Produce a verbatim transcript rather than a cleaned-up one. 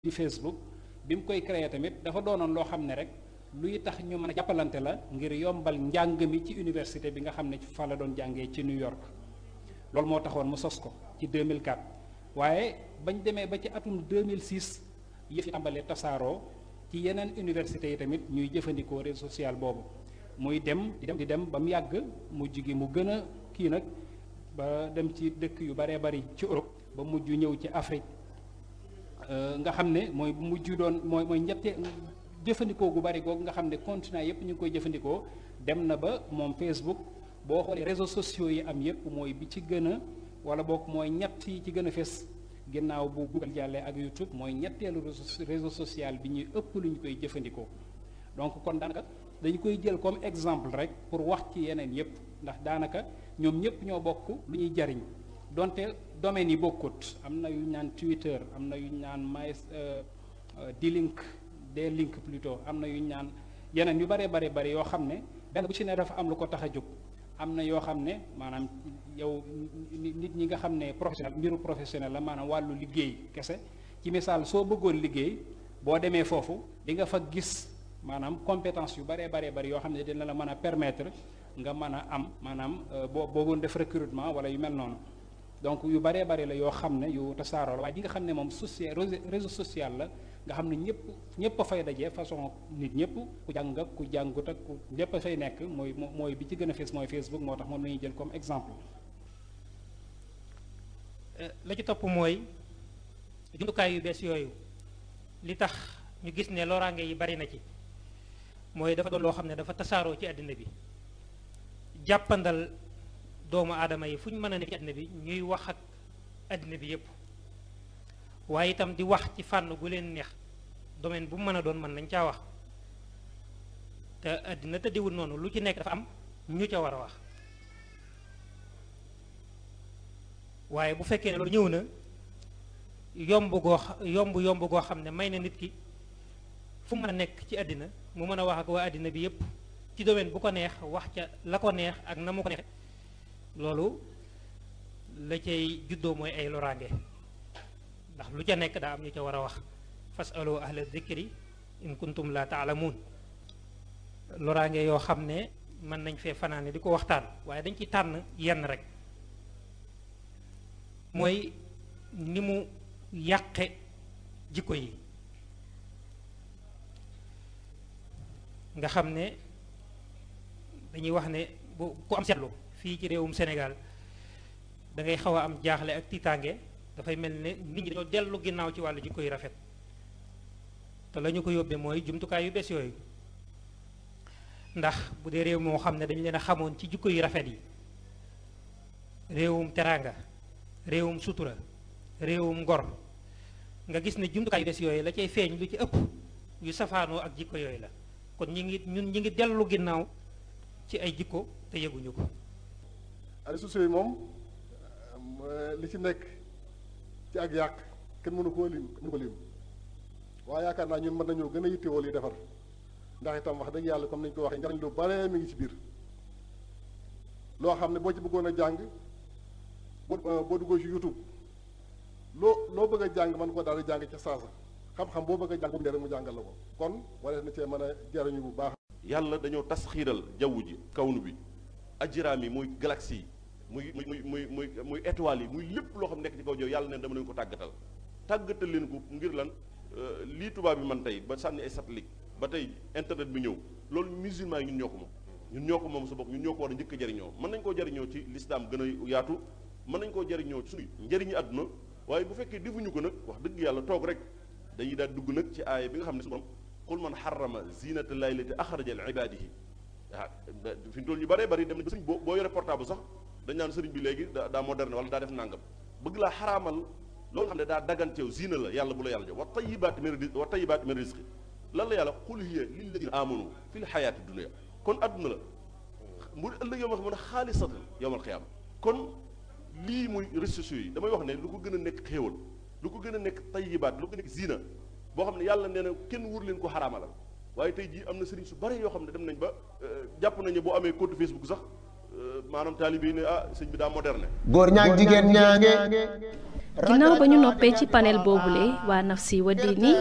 di Facebook bi mu koy créé tamit dafa doonoon loo xam ne rek luy tax ñu mën a jàppalante la ngir yombal njàng mi ci université bi nga xam ne fa la doon jàngee ci New York. loolu moo taxoon mu sos ko ci deux mille quatre waaye bañ demee ba ci atum deux mille six yëf yi tàmbalee tasaaroo ci yeneen universités yi tamit ñuy jëfandikoo réseau social boobu muy dem di dem di dem ba mu yàgg mujj gi mu gën a kii nag ba dem ci dëkk yu baree bari ci Europe ba mujj ñëw ci Afrique nga xam ne mooy mujj doon mooy mooy ñette jëfandikoo gu bari googu nga xam ne continent yëpp ñu ngi koy jëfandikoo dem na ba moom Facebook boo xoolee réseaux sociaux yi am yëpp mooy bi ci gën a wala boog mooy ñett yi ci gën a fes ginnaaw bu Google jàllee ak YouTube mooy ñetteelu réseau social bi ñuy ëpp lu ñu koy jëfandikoo. donc kon daanaka dañu koy jël comme exemple rek pour wax ci yeneen yëpp ndax daanaka ñoom ñëpp ñoo bokk lu ñuy jariñ donte domaines yi bokkut am na yu ñu naan Twitter am na yu ñu naan my D-Link D-Link plutôt am na yu ñu naan yeneen yu baree bare bari yoo xam ne benn bu ci ne dafa am lu ko tax a jóg. am na yoo xam ne maanaam yow nit ñi nga xam ne professionnel mbiru professionnel la maanaam wàllu liggéey kese ci misaal soo bëggoon liggéey boo demee foofu di nga fa gis maanaam compétence yu baree baree bari yoo xam ne dina la mën a permettre nga mën a am maanaam boo boogoon def recrutement wala yu mel noonu donc yu baree bari la yoo xam ne yu tasaaroo la waaye di nga xam ne moom social réseau social la nga xam ne ñëpp ñëpp a fay dajee façon nit ñëpp ku jàng ak ku jàngut ak ku ñëpp a fay nekk mooy mooy bi ci gën a fees mooy Facebook moo tax moom la ñuy jël comme exemple. la ci topp mooy jumtukaay yu bees yooyu li tax ñu gis ne loraange yi bari na ci mooy dafa doon loo xam ne dafa tasaaroo ci àddina bi jàppandal doomu aadama yi fu ñu mën a nekk ci àddina bi ñuy wax ak àddina bi yépp waaye itam di wax ci fànn gu leen neex domaine bu mu mën a doon mën nañ caa wax te àddina tëddiwul noonu lu ci nekk dafa am ñu ca war a wax waaye bu fekkee ne loolu ñëw na yomb goo yomb yomb goo xam ne may na nit ki fu mu mën a nekk ci àddina mu mën a wax ak waa àddina bi yépp ci domaine bu ko neex wax ca la ko neex ak na mu ko neexe loolu la cay juddoo mooy ay loraange ndax lu ca nekk daa am ñu ca war a wax fasalu ahla dhikri in kuntum la taalamuun loraange yoo xam ne mën nañ fee fanaane di ko waxtaan waaye dañ ci tànn yenn rek mooy ni mu yàqe jikko yi nga xam ne dañuy wax ne bu ku am seetlu fii ci réewum Sénégal da ngay xaw a am jaaxle ak tiitaange dafay mel ne nit ñi dañoo dellu ginnaaw ci wàllu jikko yu rafet te la ñu ko yóbbee mooy jumtukaay yu bees yooyu ndax bu dee réew moo xam ne dañu leen a xamoon ci jikko yu rafet yi réewum teraanga réewum sutura réewum ngor nga gis ne jumtukaay yu bees yooyu la cay feeñ lu ci ëpp yu safaanoo ak jikko yooyu la kon ñi ngi ñun ñi ngi dellu ginnaaw ci ay jikko te yëguñu ko. réseaux sociaux yi moom li ci nekk ci ak yàq kenn mënu koo lim mënu ko lim waaye yaakaar naa ñun mën nañoo gën a yittewoo li defar ndax itam wax dëgg yàlla comme nañu ko waxee njariñ lu bare mi ngi ci biir loo xam ne boo ci bëggoon a jàng boo boo duggoo ci YouTube loo loo bëgg a jàng mën koo daal di jàng ca saasa xam-xam boo bëgg a jàng bu mu jàngal la ko kon wala na cee mën a jariñu bu baax. yàlla dañoo tas xiiral jaww ji kawnu bi ajiraam yi muy galaxie yi muy muy muy muy muy étoiles yi muy lépp loo xam nekk ci kaw jaww yàlla neen dama leen ko tàggatal tàggatal leen ko ngir lan lii tubaab bi man tey ba sànni ay satellite ba tey internet bi ñëw loolu musulman yi ñun ñoo ko moom ñun ñoo ko moom sa bopp ñun ñoo ko war a njëkk a jariñoo mën nañ koo jariñoo ci lislaam gën a yaatu mën nañ koo jariñoo ci suñu njëriñu àdduna waaye bu fekkee defuñu ko nag wax dëgg yàlla toog rek dañuy daal dugg nag ci aaya bi nga xam ne su borom qul man xarama zinata llahi lati axraja li ibadihi waaw fi mu toll ñu bëree bëri dem nañ ba sëriñ boo boo yore portable sax dañ naan sëriñ bi léegi daa daa moderne wala daa def nangam bëgg laa xaraamal loolu xam ne daa daganteew zina la yàlla bu la yàlla jox wa tayibaati min wa tayibaati min rizqi lan la yàlla qul hiya lilladina amanu fi l xayaati dunia kon adduna la mu ëllëg yow ma xam ne xaalisatan yowmal xiyaama kon lii muy réseaux sociaux yi damay wax ne lu ko gën a nekk xéewal lu ko gën a nekk tayibaat lu ko nekk zina boo xam ne yàlla nee na kenn wur leen ko xaraamalal waaye tey jii am na sëriñ su bare yoo xam ne dem nañ ba jàpp nañ ne boo amee compte Facebook sax maanaam taalibe yi ne ah sëñ bi daa moderne góor ñaag jigéen ñaange ginnaaw ba ñu noppee ci panel boobule waa Nafsi wa Diini